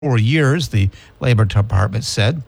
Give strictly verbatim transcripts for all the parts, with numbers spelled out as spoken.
four years, the Labor Department said.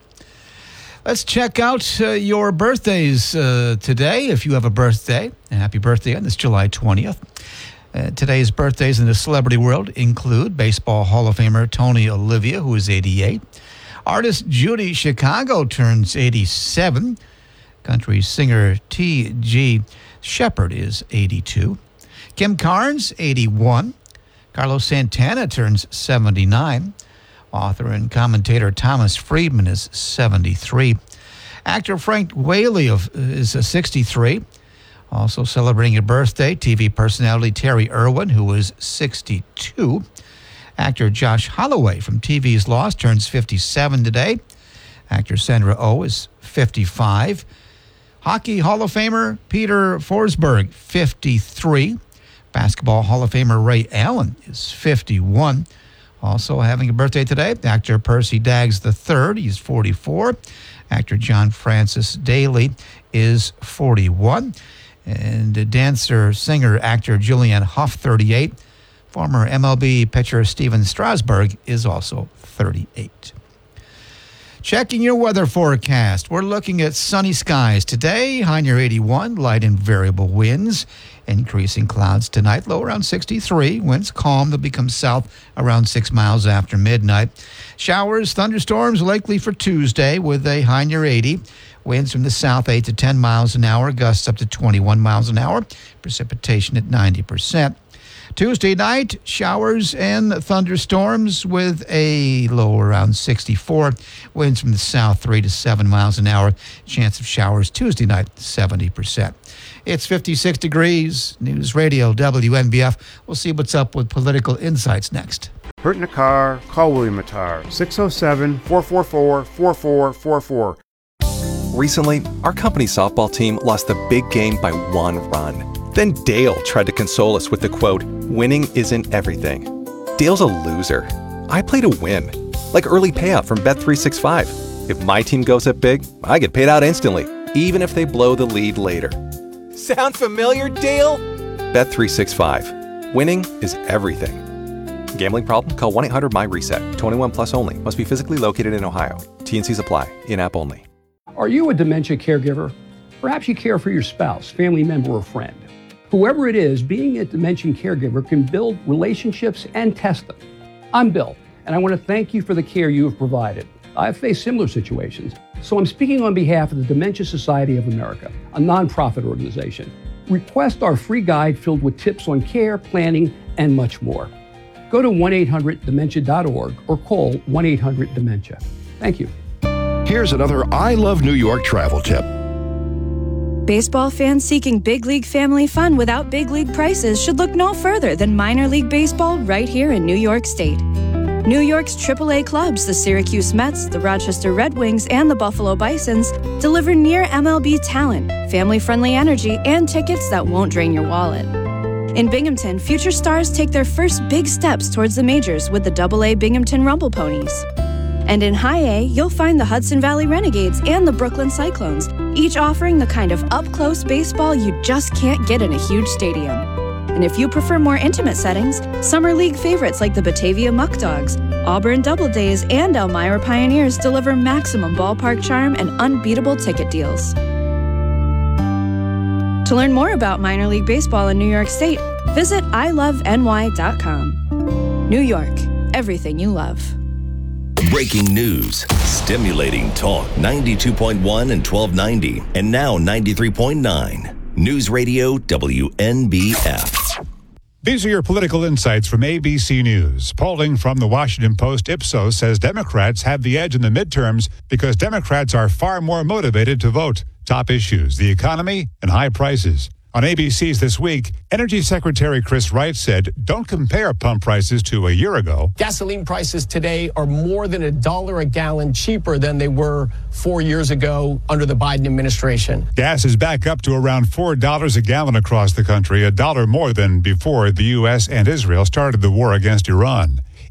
Let's check out uh, your birthdays uh, today. If you have a birthday, happy birthday on this July twentieth. Uh, today's birthdays in the celebrity world include Baseball Hall of Famer Tony Olivia, who is eighty-eight. Artist Judy Chicago turns eighty-seven. Country singer T G Shepherd is eighty-two. Kim Carnes, eighty-one. Carlos Santana turns seventy-nine. Author and commentator Thomas Friedman is seventy-three. Actor Frank Whaley of, is sixty-three. Also celebrating a birthday, T V personality Terry Irwin, who is sixty-two. Actor Josh Holloway from T V's Lost turns fifty-seven today. Actor Sandra Oh is fifty-five. Hockey Hall of Famer Peter Forsberg, fifty-three. Basketball Hall of Famer Ray Allen is fifty-one. Also having a birthday today, actor Percy Daggs the third, he's forty-four. Actor John Francis Daly is forty-one. And dancer, singer, actor Julianne Hough, thirty-eight. Former M L B pitcher Steven Strasburg is also thirty-eight. Checking your weather forecast. We're looking at sunny skies today, high near eighty-one, light and variable winds. Increasing clouds tonight, low around sixty-three. Winds calm, they'll become south around six miles after midnight. Showers, thunderstorms likely for Tuesday with a high near eighty. Winds from the south eight to ten miles an hour, gusts up to twenty-one miles an hour. Precipitation at ninety percent. Tuesday night, showers and thunderstorms with a low around sixty-four. Winds from the south three to seven miles an hour. Chance of showers Tuesday night, seventy percent. It's fifty-six degrees. News Radio W N B F. We'll see what's up with political insights next. Hurt in a car? Call William Attar. six oh seven, four four four, four four four four. Recently, our company softball team lost the big game by one run. Then Dale tried to console us with the quote, "Winning isn't everything." Dale's a loser. I play to win. Like early payout from Bet three sixty-five. If my team goes up big, I get paid out instantly, even if they blow the lead later. Sound familiar, Dale? Bet three sixty-five. Winning is everything. Gambling problem? Call one eight hundred M Y reset. twenty-one plus only. Must be physically located in Ohio. T N Cs apply. In-app only. Are you a dementia caregiver? Perhaps you care for your spouse, family member, or friend. Whoever it is, being a dementia caregiver can build relationships and test them. I'm Bill, and I want to thank you for the care you have provided. I've faced similar situations, so I'm speaking on behalf of the Dementia Society of America, a nonprofit organization. Request our free guide filled with tips on care, planning, and much more. Go to one eight hundred dementia dot org or call one eight hundred dementia. Thank you. Here's another I Love New York travel tip. Baseball fans seeking big league family fun without big league prices should look no further than minor league baseball right here in New York State. New York's triple A clubs, the Syracuse Mets, the Rochester Red Wings, and the Buffalo Bisons, deliver near M L B talent, family-friendly energy, and tickets that won't drain your wallet. In Binghamton, future stars take their first big steps towards the majors with the double A Binghamton Rumble Ponies. And in High A, you'll find the Hudson Valley Renegades and the Brooklyn Cyclones, each offering the kind of up-close baseball you just can't get in a huge stadium. And if you prefer more intimate settings, Summer League favorites like the Batavia Muck Dogs, Auburn Doubledays, and Elmira Pioneers deliver maximum ballpark charm and unbeatable ticket deals. To learn more about minor league baseball in New York State, visit I love N Y dot com. New York, everything you love. Breaking news, stimulating talk, ninety-two point one and twelve ninety, and now ninety-three point nine. News Radio W N B F. These are your political insights from A B C News. Polling from the Washington Post Ipsos says Democrats have the edge in the midterms because Democrats are far more motivated to vote. Top issues, the economy and high prices. On A B C's This Week, Energy Secretary Chris Wright said, don't compare pump prices to a year ago. Gasoline prices today are more than a dollar a gallon cheaper than they were four years ago under the Biden administration. Gas is back up to around four dollars a gallon across the country, a dollar more than before the U S and Israel started the war against Iran.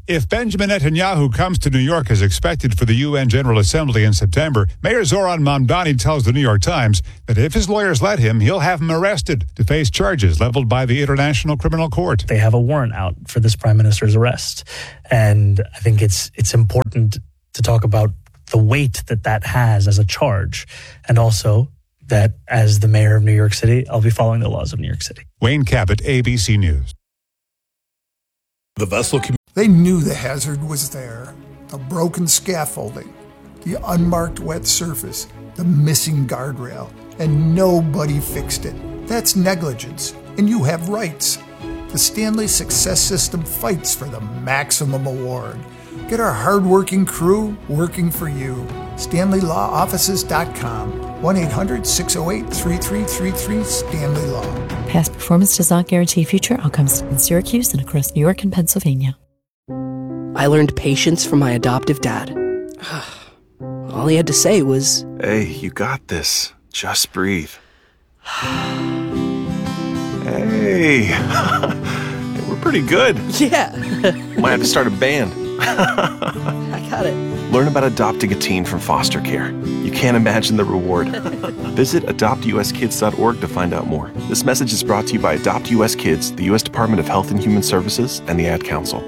If Benjamin Netanyahu comes to New York as expected for the U N General Assembly in September, Mayor Zoran Mamdani tells the New York Times that if his lawyers let him, he'll have him arrested to face charges leveled by the International Criminal Court. They have a warrant out for this prime minister's arrest. And I think it's it's important to talk about the weight that that has as a charge, and also that as the mayor of New York City, I'll be following the laws of New York City. Wayne Cabot, A B C News. The vessel community. They knew the hazard was there. The broken scaffolding, the unmarked wet surface, the missing guardrail, and nobody fixed it. That's negligence, and you have rights. The Stanley Success System fights for the maximum award. Get our hardworking crew working for you. Stanley Law Offices dot com. one eight hundred six oh eight three three three three Stanley Law. Past performance does not guarantee future outcomes in Syracuse and across New York and Pennsylvania. I learned patience from my adoptive dad. All he had to say was, "Hey, you got this. Just breathe." Hey, we're pretty good. Yeah. Might have to start a band. I got it. Learn about adopting a teen from foster care. You can't imagine the reward. Visit adopt u s kids dot org to find out more. This message is brought to you by Adopt U S Kids, the U S Department of Health and Human Services, and the Ad Council.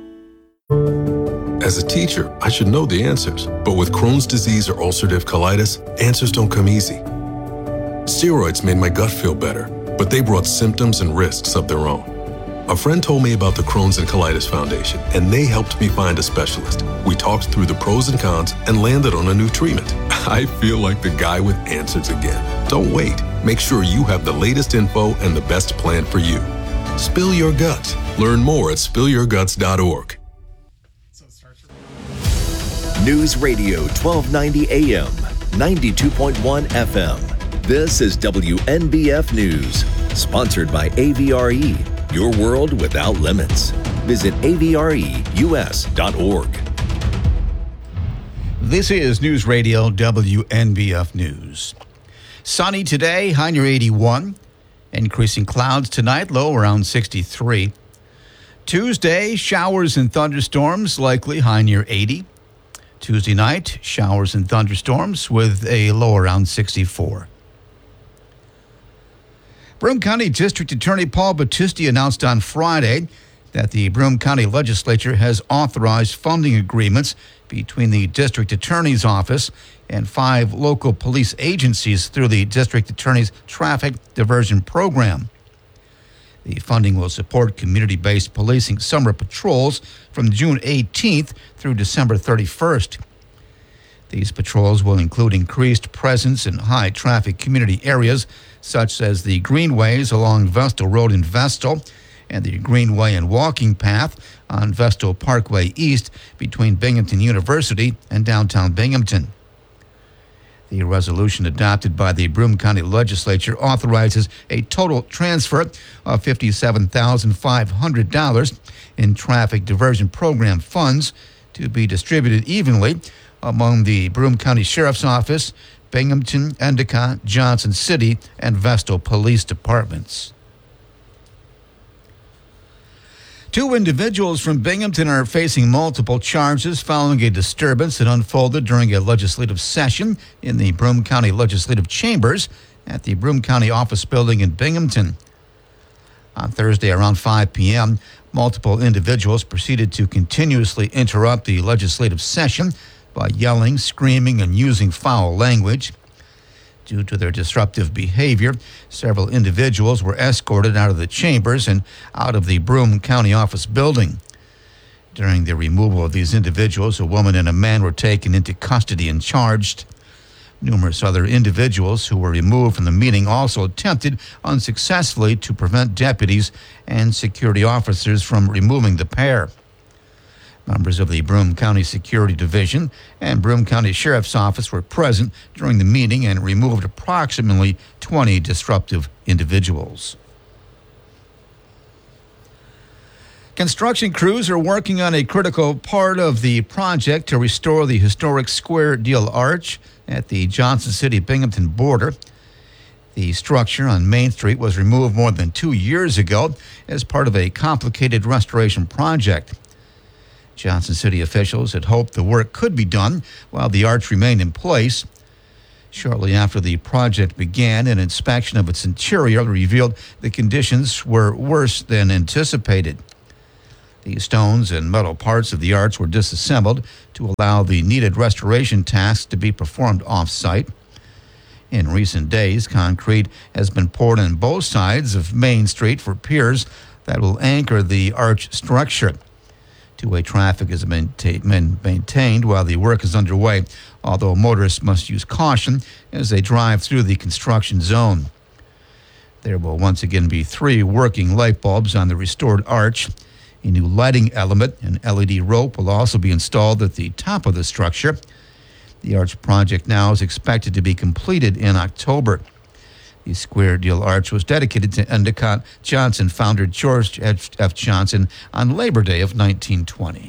As a teacher, I should know the answers. But with Crohn's disease or ulcerative colitis, answers don't come easy. Steroids made my gut feel better, but they brought symptoms and risks of their own. A friend told me about the Crohn's and Colitis Foundation, and they helped me find a specialist. We talked through the pros and cons and landed on a new treatment. I feel like the guy with answers again. Don't wait. Make sure you have the latest info and the best plan for you. Spill your guts. Learn more at spill your guts dot org. News Radio twelve ninety A M, ninety-two point one F M. This is W N B F News, sponsored by A V R E, your world without limits. Visit A V R E U S dot org. This is News Radio W N B F News. Sunny today, high near eighty-one. Increasing clouds tonight, low around sixty-three. Tuesday, showers and thunderstorms, likely high near eighty. Tuesday night, showers and thunderstorms with a low around sixty-four. Broome County District Attorney Paul Battisti announced on Friday that the Broome County Legislature has authorized funding agreements between the District Attorney's Office and five local police agencies through the District Attorney's Traffic Diversion Program. The funding will support community-based policing summer patrols from June eighteenth through December thirty-first. These patrols will include increased presence in high-traffic community areas such as the greenways along Vestal Road in Vestal and the greenway and walking path on Vestal Parkway East between Binghamton University and downtown Binghamton. The resolution adopted by the Broome County Legislature authorizes a total transfer of fifty-seven thousand five hundred dollars in traffic diversion program funds to be distributed evenly among the Broome County Sheriff's Office, Binghamton, Endicott, Johnson City, and Vestal Police Departments. Two individuals from Binghamton are facing multiple charges following a disturbance that unfolded during a legislative session in the Broome County Legislative Chambers at the Broome County Office Building in Binghamton. On Thursday around five p.m., multiple individuals proceeded to continuously interrupt the legislative session by yelling, screaming, and using foul language. Due to their disruptive behavior, several individuals were escorted out of the chambers and out of the Broome County Office Building. During the removal of these individuals, a woman and a man were taken into custody and charged. Numerous other individuals who were removed from the meeting also attempted unsuccessfully to prevent deputies and security officers from removing the pair. Members of the Broome County Security Division and Broome County Sheriff's Office were present during the meeting and removed approximately twenty disruptive individuals. Construction crews are working on a critical part of the project to restore the historic square deal arch at the Johnson City-Binghamton border. The structure on Main Street was removed more than two years ago as part of a complicated restoration project. Johnson City officials had hoped the work could be done while the arch remained in place. Shortly after the project began, an inspection of its interior revealed the conditions were worse than anticipated. The stones and metal parts of the arch were disassembled to allow the needed restoration tasks to be performed off-site. In recent days, concrete has been poured on both sides of Main Street for piers that will anchor the arch structure. Two-way traffic has been maintained while the work is underway, although motorists must use caution as they drive through the construction zone. There will once again be three working light bulbs on the restored arch. A new lighting element, an L E D rope, will also be installed at the top of the structure. The arch project now is expected to be completed in October. The square deal arch was dedicated to Endicott Johnson founder George F. Johnson on Labor Day of nineteen twenty.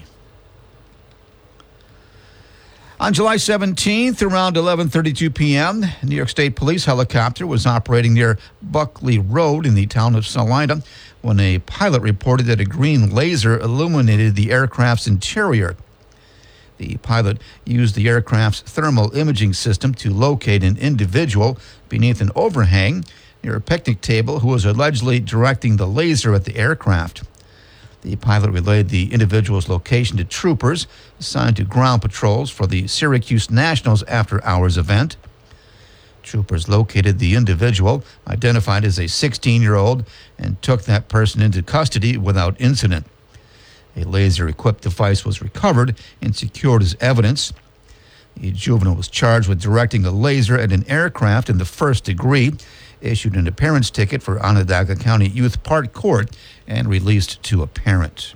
On July seventeenth, around eleven thirty-two p.m., a New York State Police helicopter was operating near Buckley Road in the town of Salina when a pilot reported that a green laser illuminated the aircraft's interior. The pilot used the aircraft's thermal imaging system to locate an individual beneath an overhang near a picnic table who was allegedly directing the laser at the aircraft. The pilot relayed the individual's location to troopers assigned to ground patrols for the Syracuse Nationals after-hours event. Troopers located the individual, identified as a sixteen-year-old, and took that person into custody without incident. A laser-equipped device was recovered and secured as evidence. The juvenile was charged with directing a laser at an aircraft in the first degree, issued an appearance ticket for Onondaga County Youth Park Court, and released to a parent.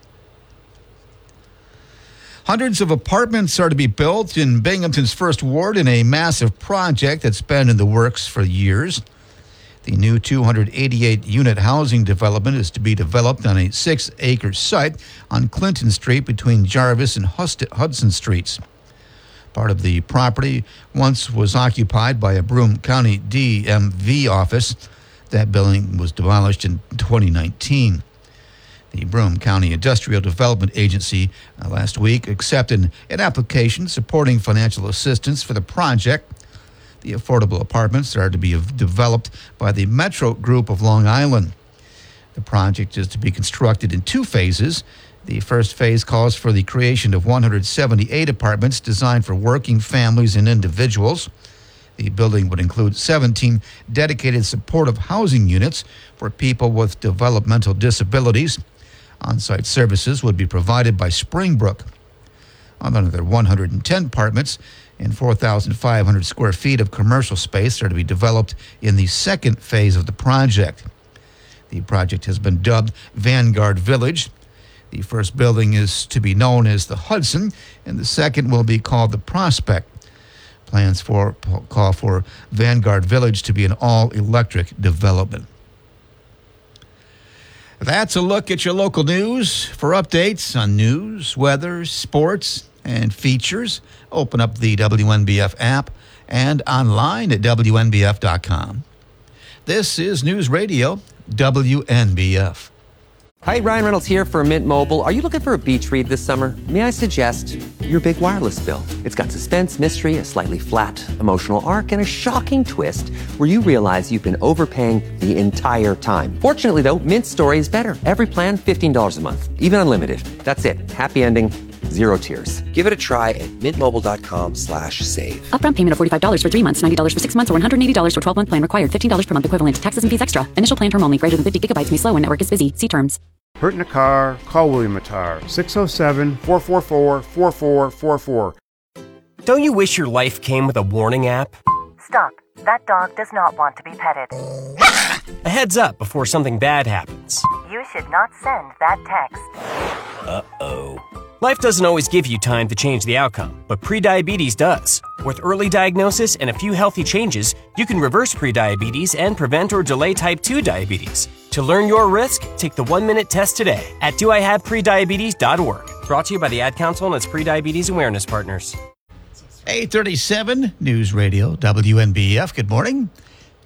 Hundreds of apartments are to be built in Binghamton's First Ward in a massive project that's been in the works for years. The new two hundred eighty-eight unit housing development is to be developed on a six-acre site on Clinton Street between Jarvis and Hudson Streets. Part of the property once was occupied by a Broome County D M V office. That building was demolished in twenty nineteen. The Broome County Industrial Development Agency uh, last week accepted an application supporting financial assistance for the project. The affordable apartments are to be developed by the Metro Group of Long Island. The project is to be constructed in two phases. The first phase calls for the creation of one hundred seventy-eight apartments designed for working families and individuals. The building would include seventeen dedicated supportive housing units for people with developmental disabilities. On-site services would be provided by Springbrook. Another one hundred ten apartments and four thousand five hundred square feet of commercial space are to be developed in the second phase of the project. The project has been dubbed Vanguard Village. The first building is to be known as the Hudson, and the second will be called the Prospect. Plans for call for Vanguard Village to be an all-electric development. That's a look at your local news. For updates on news, weather, sports, and features, open up the W N B F app and online at W N B F dot com. This is News Radio W N B F. Hi, Ryan Reynolds here for Mint Mobile. Are you looking for a beach read this summer? May I suggest your big wireless bill? It's got suspense, mystery, a slightly flat emotional arc, and a shocking twist where you realize you've been overpaying the entire time. Fortunately, though, Mint's story is better. Every plan, fifteen dollars a month, even unlimited. That's it. Happy ending, zero tears. Give it a try at mintmobile.com slash save. Upfront payment of forty-five dollars for three months, ninety dollars for six months, or one hundred eighty dollars for twelve-month plan required. fifteen dollars per month equivalent. Taxes and fees extra. Initial plan term only. Greater than fifty gigabytes may slow when network is busy. See terms. Hurt in a car? Call William Matar, six oh seven, four four four, four four four four. Don't you wish your life came with a warning app? Stop. That dog does not want to be petted. A heads up before something bad happens. You should not send that text. Uh-oh. Life doesn't always give you time to change the outcome, but prediabetes does. With early diagnosis and a few healthy changes, you can reverse prediabetes and prevent or delay type two diabetes. To learn your risk, take the one-minute test today at do I have prediabetes dot org. Brought to you by the Ad Council and its Prediabetes Awareness Partners. eight thirty-seven News Radio W N B F. Good morning.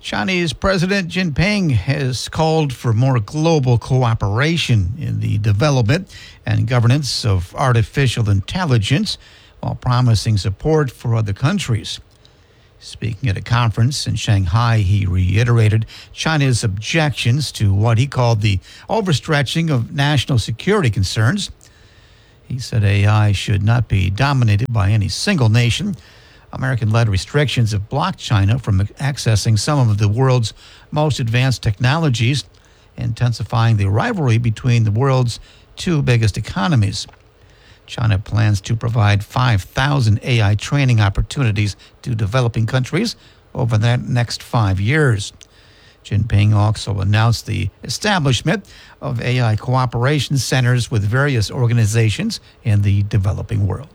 Chinese President Jinping has called for more global cooperation in the development and governance of artificial intelligence while promising support for other countries. Speaking at a conference in Shanghai, he reiterated China's objections to what he called the overstretching of national security concerns. He said A I should not be dominated by any single nation. American-led restrictions have blocked China from accessing some of the world's most advanced technologies, intensifying the rivalry between the world's two biggest economies. China plans to provide five thousand A I training opportunities to developing countries over the next five years. Jinping also announced the establishment of A I cooperation centers with various organizations in the developing world.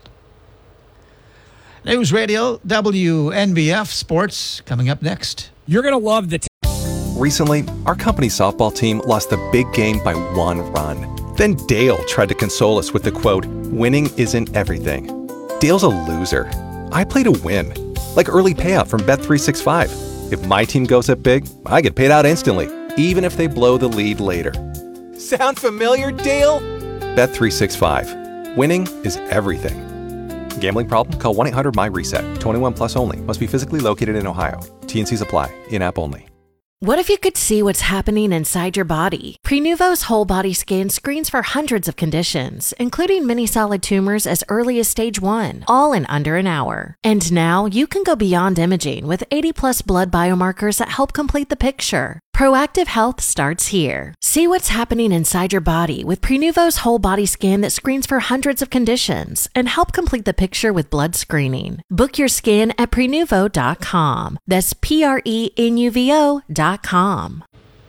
News Radio W N B F Sports coming up next. You're going to love the... T- Recently, our company softball team lost the big game by one run. Then Dale tried to console us with the quote, "Winning isn't everything." Dale's a loser. I play to win. Like early payout from Bet three sixty-five. If my team goes up big, I get paid out instantly, even if they blow the lead later. Sound familiar, Dale? Bet three sixty-five. Winning is everything. Gambling problem? Call one eight hundred M Y reset. twenty-one plus only. Must be physically located in Ohio. T and Cs apply. In-app only. What if you could see what's happening inside your body? Prenuvo's whole body scan screens for hundreds of conditions, including many solid tumors as early as stage one, all in under an hour. And now you can go beyond imaging with eighty plus blood biomarkers that help complete the picture. Proactive health starts here. See what's happening inside your body with Prenuvo's whole body scan that screens for hundreds of conditions and help complete the picture with blood screening. Book your scan at Prenuvo dot com. That's P R E N U V O dot com.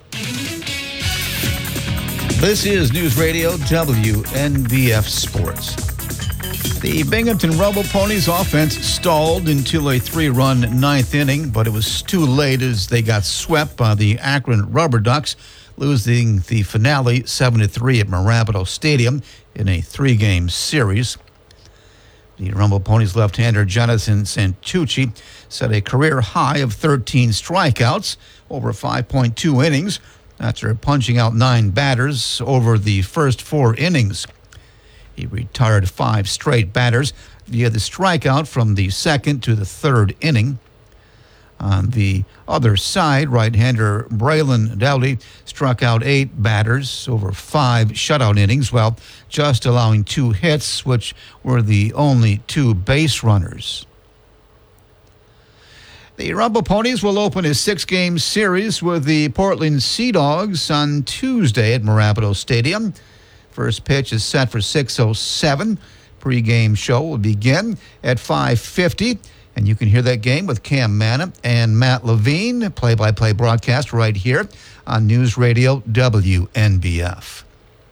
This is News Radio W N B F Sports. The Binghamton Rumble Ponies offense stalled until a three-run ninth inning, but it was too late as they got swept by the Akron Rubber Ducks, losing the finale seven to three at Mirabito Stadium in a three-game series. The Rumble Ponies left-hander Jonathan Santucci set a career high of thirteen strikeouts over five point two innings after punching out nine batters over the first four innings. He retired five straight batters via the strikeout from the second to the third inning. On the other side, right-hander Braylon Dowdy struck out eight batters over five shutout innings while just allowing two hits, which were the only two base runners. The Rumble Ponies will open a six-game series with the Portland Sea Dogs on Tuesday at Mirabito Stadium. First pitch is set for six oh seven. Pre-game show will begin at five fifty. And you can hear that game with Cam Manna and Matt Levine, play-by-play broadcast right here on News Radio W N B F.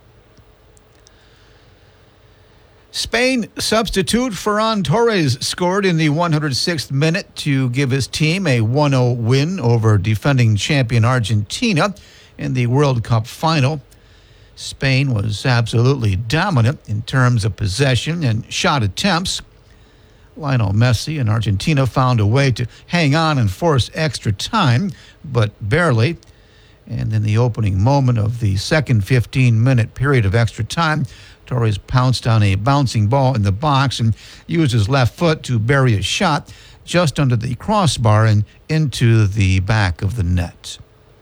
Spain substitute Ferran Torres scored in the one hundred sixth minute to give his team a one oh win over defending champion Argentina in the World Cup final. Spain was absolutely dominant in terms of possession and shot attempts. Lionel Messi and Argentina found a way to hang on and force extra time, but barely. And in the opening moment of the second fifteen-minute period of extra time, Torres pounced on a bouncing ball in the box and used his left foot to bury a shot just under the crossbar and into the back of the net.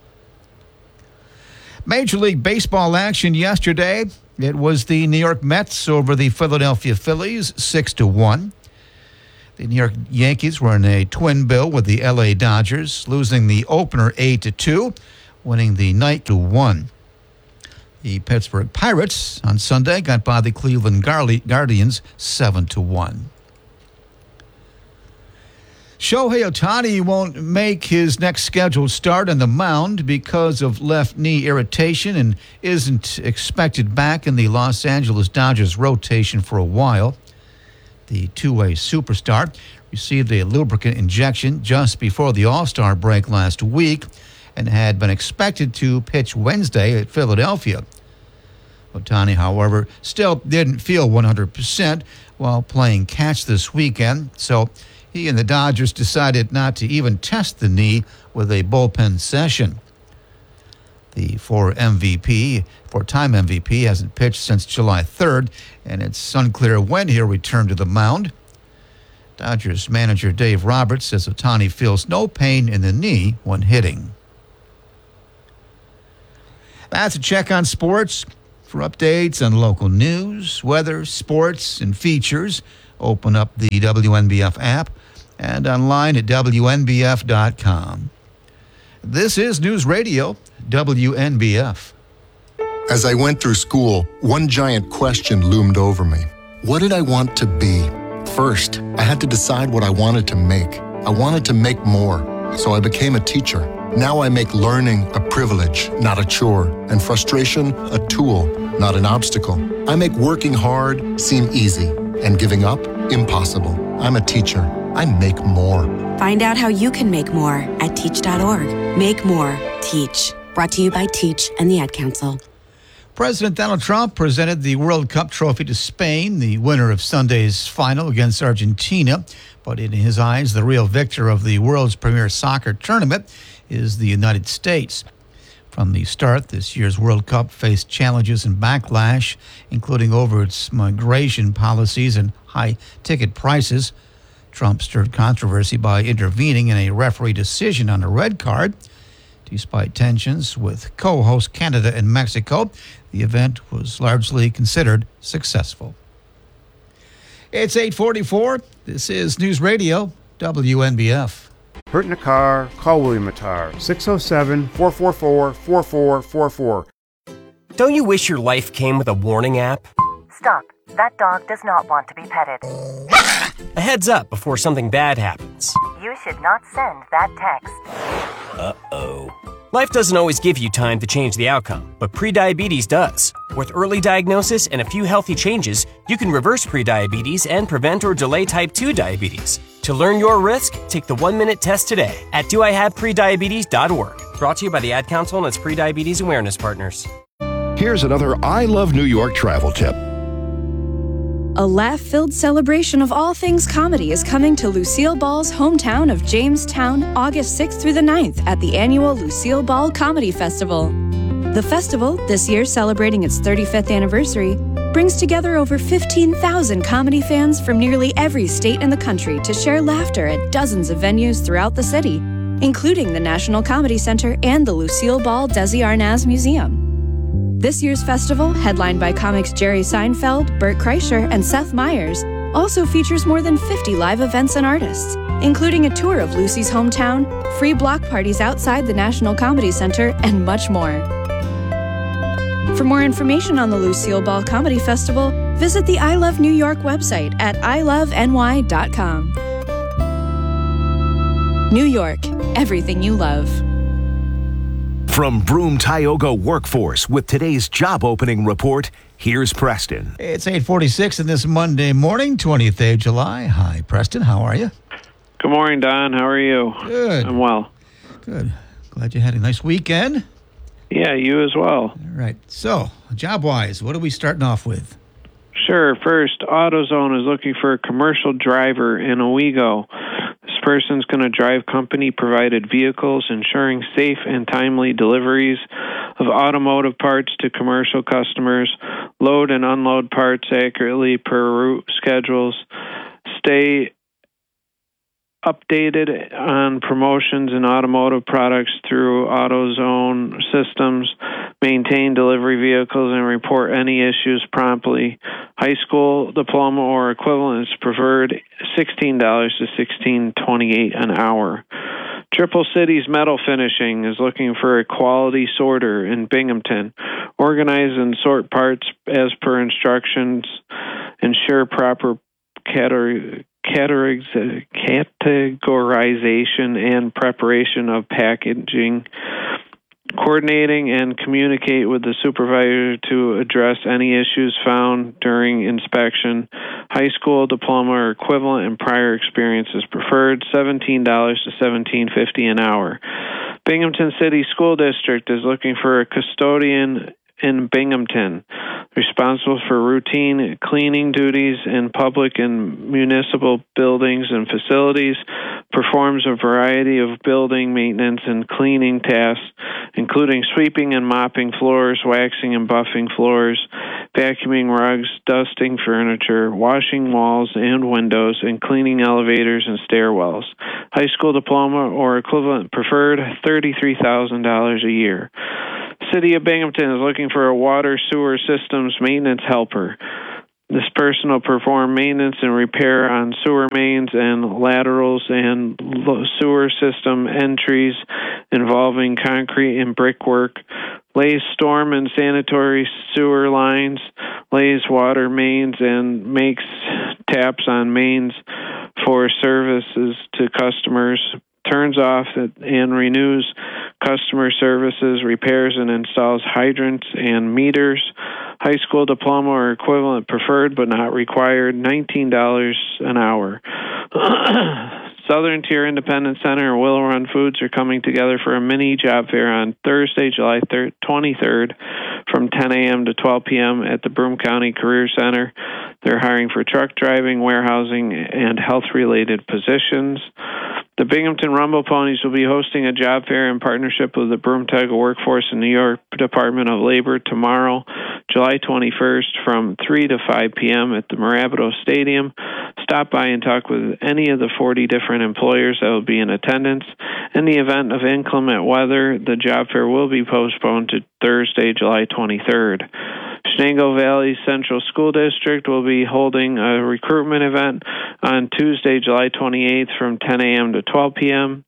Major League Baseball action yesterday. It was the New York Mets over the Philadelphia Phillies, six to one. The New York Yankees were in a twin bill with the L A Dodgers, losing the opener eight to two, winning the night to one. The Pittsburgh Pirates on Sunday got by the Cleveland Guardians seven to one. Shohei Ohtani won't make his next scheduled start on the mound because of left knee irritation and isn't expected back in the Los Angeles Dodgers rotation for a while. The two-way superstar received a lubricant injection just before the All-Star break last week and had been expected to pitch Wednesday at Philadelphia. Ohtani, however, still didn't feel one hundred percent while playing catch this weekend, so He and the Dodgers decided not to even test the knee with a bullpen session. The four M V P, four-time M V P, hasn't pitched since July third, and it's unclear when he'll return to the mound. Dodgers manager Dave Roberts says Ohtani feels no pain in the knee when hitting. That's a check on sports. For updates on local news, weather, sports, and features, open up the W N B F app and online at W N B F dot com. This is News Radio, W N B F. As I went through school, one giant question loomed over me. What did I want to be? First, I had to decide what I wanted to make. I wanted to make more, so I became a teacher. Now I make learning a privilege, not a chore, and frustration a tool, not an obstacle. I make working hard seem easy, and giving up impossible. I'm a teacher. I make more. Find out how you can make more at teach dot org. Make more. Teach. Brought to you by Teach and the Ad Council. President Donald Trump presented the World Cup trophy to Spain, the winner of Sunday's final against Argentina. But in his eyes, the real victor of the world's premier soccer tournament is the United States. From the start, this year's World Cup faced challenges and backlash, including over its migration policies and high ticket prices. Trump stirred controversy by intervening in a referee decision on a red card. Despite tensions with co-host Canada and Mexico, the event was largely considered successful. It's eight forty-four. This is News Radio, W N B F. Hurt in a car? Call William Matar, six oh seven, four four four, four four four four. Don't you wish your life came with a warning app? Stop. That dog does not want to be petted. A heads up before something bad happens. You should not send that text. Uh-oh. Life doesn't always give you time to change the outcome, but prediabetes does. With early diagnosis and a few healthy changes, you can reverse prediabetes and prevent or delay type two diabetes. To learn your risk, take the one-minute test today at do I have prediabetes dot org. Brought to you by the Ad Council and its prediabetes awareness partners. Here's another I Love New York travel tip. A laugh-filled celebration of all things comedy is coming to Lucille Ball's hometown of Jamestown, August sixth through the ninth at the annual Lucille Ball Comedy Festival. The festival, this year celebrating its thirty-fifth anniversary, brings together over fifteen thousand comedy fans from nearly every state in the country to share laughter at dozens of venues throughout the city, including the National Comedy Center and the Lucille Ball Desi Arnaz Museum. This year's festival, headlined by comics Jerry Seinfeld, Bert Kreischer, and Seth Meyers, also features more than fifty live events and artists, including a tour of Lucy's hometown, free block parties outside the National Comedy Center, and much more. For more information on the Lucille Ball Comedy Festival, visit the I Love New York website at I love N Y dot com. New York, everything you love. From Broome Tioga Workforce with today's job opening report, here's Preston. It's eight forty-six in this Monday morning, twentieth day of July. Hi, Preston. How are you? Good morning, Don. How are you? Good. I'm well. Good. Glad you had a nice weekend. Yeah, you as well. All right. So, job-wise, what are we starting off with? Sure. First, AutoZone is looking for a commercial driver in Owego. This person's going to drive company-provided vehicles, ensuring safe and timely deliveries of automotive parts to commercial customers, load and unload parts accurately per route schedules, stay updated on promotions and automotive products through AutoZone systems, maintain delivery vehicles, and report any issues promptly. High school diploma or equivalent is preferred, sixteen dollars to sixteen twenty-eight an hour. Triple Cities Metal Finishing is looking for a quality sorter in Binghamton. Organize and sort parts as per instructions. Ensure proper category categorization and preparation of packaging, coordinating and communicate with the supervisor to address any issues found during inspection. High school diploma or equivalent and prior experience is preferred, seventeen dollars to seventeen fifty an hour. Binghamton City School District is looking for a custodian in Binghamton, responsible for routine cleaning duties in public and municipal buildings and facilities, performs a variety of building maintenance and cleaning tasks, including sweeping and mopping floors, waxing and buffing floors, vacuuming rugs, dusting furniture, washing walls and windows, and cleaning elevators and stairwells. High school diploma or equivalent preferred, thirty-three thousand dollars a year. City of Binghamton is looking for a water sewer systems maintenance helper. This person will perform maintenance and repair on sewer mains and laterals and sewer system entries involving concrete and brickwork, lays storm and sanitary sewer lines, lays water mains, and makes taps on mains for services to customers, turns off and renews customer services, repairs and installs hydrants and meters. High school diploma or equivalent preferred but not required, nineteen dollars an hour. Southern Tier Independent Center and Willow Run Foods are coming together for a mini job fair on Thursday, July twenty-third from ten a.m. to twelve p.m. at the Broome County Career Center. They're hiring for truck driving, warehousing, and health-related positions. The Binghamton Rumble Ponies will be hosting a job fair in partnership with the Broome Tiger Workforce and New York Department of Labor tomorrow, July twenty-first, from three to five p.m. at the Marabito Stadium. Stop by and talk with any of the forty different employers that will be in attendance. In the event of inclement weather, the job fair will be postponed to Thursday, July twenty-third. Shenango Valley Central School District will be holding a recruitment event on Tuesday, July twenty-eighth from ten a.m. to twelve p.m.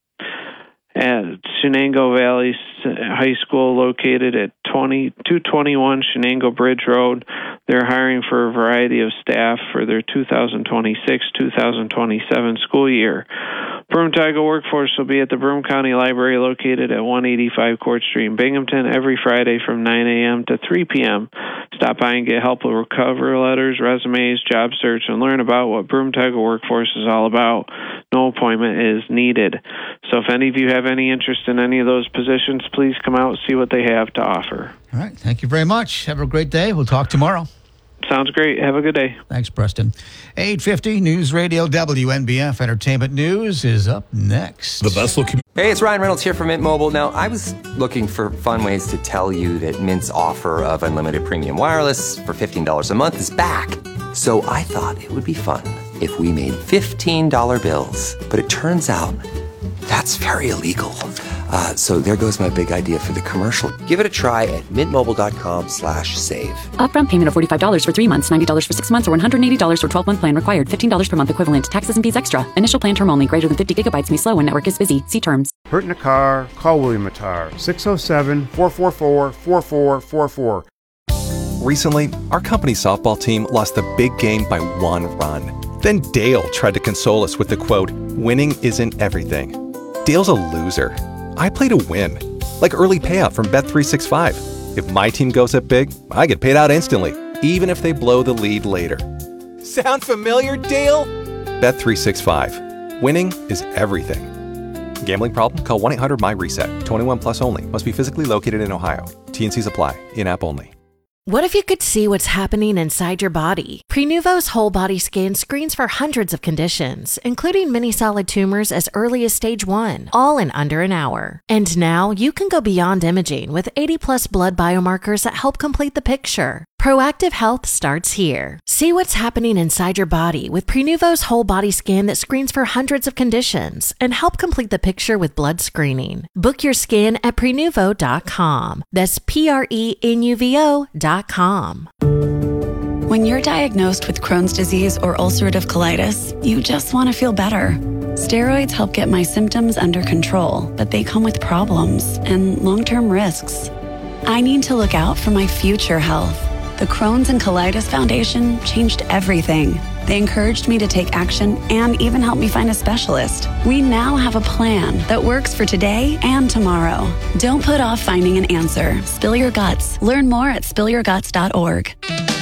at Shenango Valley High School located at two twenty-one Shenango Bridge Road. They're hiring for a variety of staff for their two thousand twenty-six two thousand twenty-seven school year. Broome Tiger Workforce will be at the Broome County Library located at one eighty-five Court Street in Binghamton every Friday from nine a.m. to three p.m. Stop by and get help with cover letters, resumes, job search, and learn about what Broome Tiger Workforce is all about. No appointment is needed. So if any of you have any interest in any of those positions, please come out and see what they have to offer. All right. Thank you very much. Have a great day. We'll talk tomorrow. Sounds great. Have a good day. Thanks, Preston. eight fifty News Radio W N B F Entertainment News is up next. The best looking. Hey, it's Ryan Reynolds here from Mint Mobile. Now, I was looking for fun ways to tell you that Mint's offer of unlimited premium wireless for fifteen dollars a month is back. So I thought it would be fun if we made fifteen dollar bills. But it turns out that's very illegal. Uh, so there goes my big idea for the commercial. Give it a try at mintmobile.com slash save. Upfront payment of forty-five dollars for three months, ninety dollars for six months, or one hundred eighty dollars for twelve-month plan required. fifteen dollars per month equivalent. Taxes and fees extra. Initial plan term only. Greater than fifty gigabytes may slow when network is busy. See terms. Hurt in a car? Call William Matar, six oh seven, four four four, four four four four. Recently, our company softball team lost the big game by one run. Then Dale tried to console us with the quote, "Winning isn't everything." Dale's a loser. I play to win. Like early payout from Bet three sixty-five. If my team goes up big, I get paid out instantly, even if they blow the lead later. Sound familiar, Dale? Bet three sixty-five. Winning is everything. Gambling problem? Call one eight hundred my reset. twenty-one plus only. Must be physically located in Ohio. T N Cs apply. In-app only. What if you could see what's happening inside your body? Prenuvo's whole body scan screens for hundreds of conditions, including many solid tumors as early as stage one, all in under an hour. And now you can go beyond imaging with eighty plus blood biomarkers that help complete the picture. Proactive health starts here. See what's happening inside your body with Prenuvo's whole body scan that screens for hundreds of conditions and help complete the picture with blood screening. Book your scan at prenuvo dot com. That's P R E N U V O dot com. When you're diagnosed with Crohn's disease or ulcerative colitis, you just want to feel better. Steroids help get my symptoms under control, but they come with problems and long-term risks. I need to look out for my future health. The Crohn's and Colitis Foundation changed everything. They encouraged me to take action and even helped me find a specialist. We now have a plan that works for today and tomorrow. Don't put off finding an answer. Spill your guts. Learn more at spill your guts dot org.